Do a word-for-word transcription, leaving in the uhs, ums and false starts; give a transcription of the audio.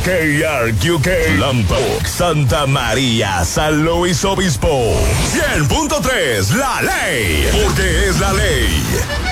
K R Q K, Lambok, Santa María, San Luis Obispo. cien punto tres, La Ley, porque es la ley.